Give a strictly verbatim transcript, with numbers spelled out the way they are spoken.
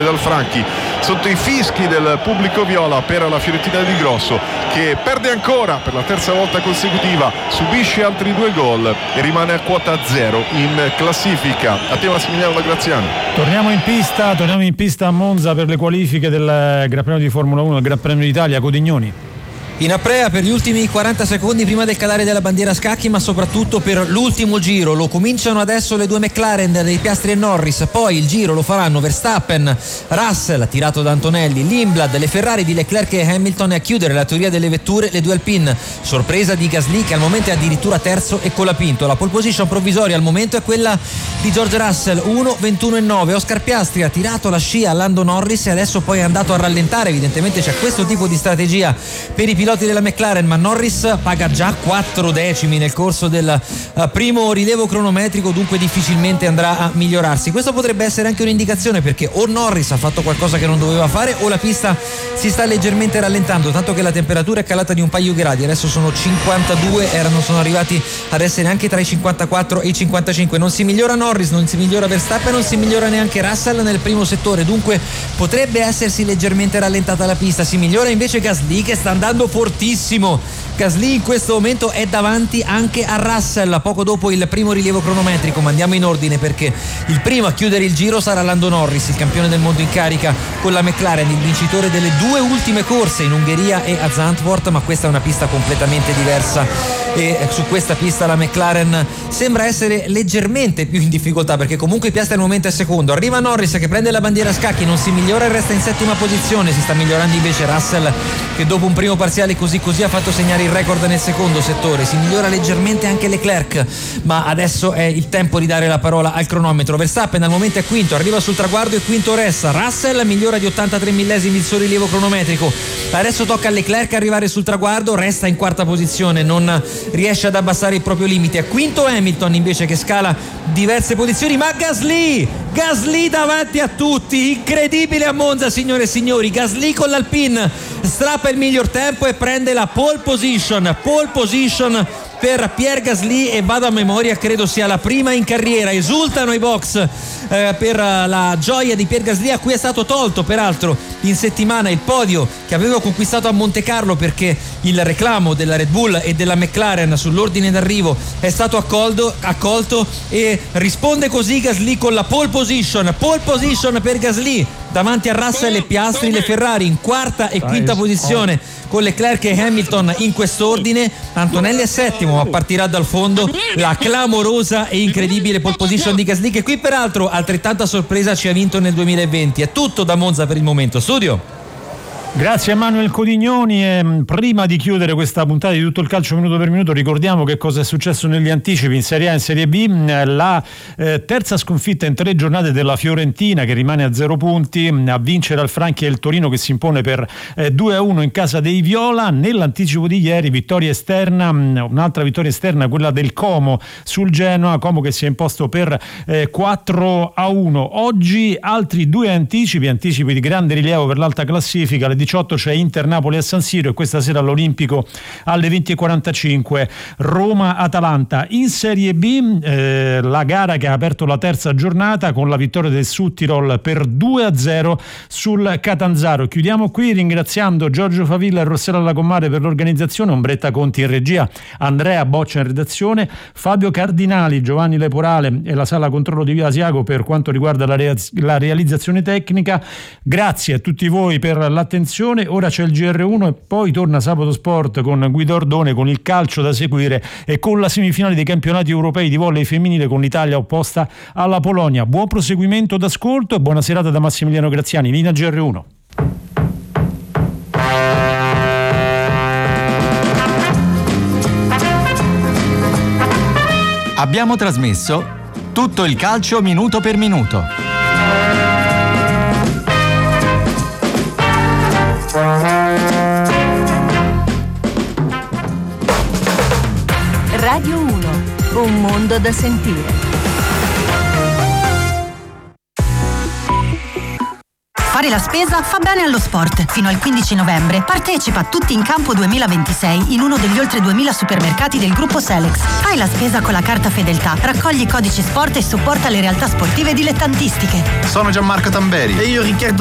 dal Franchi sotto i fischi del pubblico viola per la Fiorentina di Grosso, che perde ancora per la terza volta consecutiva, subisce altri due gol e rimane a quota zero in classifica. A te Massimiliano da Graziani. Torniamo in pista, torniamo in pista a Monza per le qualifiche del Gran Premio di Formula uno, del Gran Premio d'Italia. Codignoni. In aprea per gli ultimi quaranta secondi prima del calare della bandiera a scacchi, ma soprattutto per l'ultimo giro. Lo cominciano adesso le due McLaren dei Piastri e Norris, poi il giro lo faranno Verstappen, Russell tirato da Antonelli, Lindblad, le Ferrari di Leclerc e Hamilton, e a chiudere la teoria delle vetture le due Alpine. Sorpresa di Gasly, che al momento è addirittura terzo e colapinto. La pole position provvisoria al momento è quella di George Russell, uno ventuno e nove. Oscar Piastri ha tirato la scia a Lando Norris e adesso poi è andato a rallentare. Evidentemente c'è questo tipo di strategia per i piloti della McLaren, ma Norris paga già quattro decimi nel corso del uh, primo rilievo cronometrico, dunque difficilmente andrà a migliorarsi. Questo potrebbe essere anche un'indicazione, perché o Norris ha fatto qualcosa che non doveva fare o la pista si sta leggermente rallentando, tanto che la temperatura è calata di un paio di gradi, adesso sono cinquantadue, erano sono arrivati ad essere anche tra i cinquantaquattro e i cinquantacinque. Non si migliora Norris, non si migliora Verstappen, non si migliora neanche Russell nel primo settore, dunque potrebbe essersi leggermente rallentata la pista. Si migliora invece Gasly, che sta andando fortissimo. Gasly in questo momento è davanti anche a Russell poco dopo il primo rilievo cronometrico, ma andiamo in ordine, perché il primo a chiudere il giro sarà Lando Norris, il campione del mondo in carica con la McLaren, il vincitore delle due ultime corse in Ungheria e a Zandvoort, ma questa è una pista completamente diversa e su questa pista la McLaren sembra essere leggermente più in difficoltà, perché comunque Piastri al momento è secondo. Arriva Norris che prende la bandiera a scacchi, non si migliora e resta in settima posizione. Si sta migliorando invece Russell, che dopo un primo parziale così così ha fatto segnare il record nel secondo settore. Si migliora leggermente anche Leclerc, ma adesso è il tempo di dare la parola al cronometro. Verstappen al momento è quinto, arriva sul traguardo e quinto resta. Russell migliora di ottantatré millesimi il suo rilievo cronometrico. Adesso tocca a Leclerc arrivare sul traguardo, resta in quarta posizione, non riesce ad abbassare il proprio limite. A quinto Hamilton invece, che scala diverse posizioni, ma Gasly Gasly davanti a tutti, incredibile a Monza, signore e signori. Gasly con l'Alpine strappa il miglior tempo e prende la pole position pole position per Pierre Gasly, e vado a memoria, credo sia la prima in carriera. Esultano i box eh, per la gioia di Pierre Gasly, a cui è stato tolto peraltro in settimana il podio che aveva conquistato a Monte Carlo, perché il reclamo della Red Bull e della McLaren sull'ordine d'arrivo è stato accolto, accolto e risponde così Gasly con la pole position pole position per Gasly davanti a Russell e Piastri. Le Ferrari in quarta e quinta posizione con Leclerc e Hamilton in quest'ordine. Antonelli è settimo, ma partirà dal fondo la clamorosa e incredibile pole position di Gasly, che qui peraltro altrettanta sorpresa ci ha vinto nel duemilaventi. È tutto da Monza per il momento. Studio. Grazie a Manuel Codignoni. E prima di chiudere questa puntata di Tutto il Calcio minuto per minuto, ricordiamo che cosa è successo negli anticipi in Serie A e in Serie B. La eh, terza sconfitta in tre giornate della Fiorentina, che rimane a zero punti, a vincere al Franchi e il Torino, che si impone per eh, due a uno in casa dei Viola. Nell'anticipo di ieri vittoria esterna, un'altra vittoria esterna, quella del Como sul Genoa, Como che si è imposto per eh, quattro a uno. Oggi altri due anticipi, anticipi di grande rilievo per l'alta classifica. Alle diciotto c'è Inter Napoli a San Siro, e questa sera all'Olimpico alle venti e quarantacinque Roma Atalanta. In Serie B eh, la gara che ha aperto la terza giornata con la vittoria del Südtirol per due a zero sul Catanzaro. Chiudiamo qui ringraziando Giorgio Favilla e Rossella Lacomare per l'organizzazione, Ombretta Conti in regia, Andrea Boccia in redazione, Fabio Cardinali, Giovanni Leporale e la sala controllo di Via Asiago per quanto riguarda la, rea- la realizzazione tecnica. Grazie a tutti voi per l'attenzione. Ora c'è il G R uno e poi torna Sabato Sport con Guido Ordone, con il calcio da seguire e con la semifinale dei campionati europei di volley femminile, con l'Italia opposta alla Polonia. Buon proseguimento d'ascolto e buona serata da Massimiliano Graziani. Linea G R uno. Abbiamo trasmesso Tutto il calcio minuto per minuto. Radio uno, un mondo da sentire. Fare la spesa fa bene allo sport. Fino al quindici novembre partecipa a Tutti in Campo duemilaventisei in uno degli oltre duemila supermercati del gruppo Selex. Fai la spesa con la carta Fedeltà, raccogli i codici sport e supporta le realtà sportive dilettantistiche. Sono Gianmarco Tamberi. E io Riccardo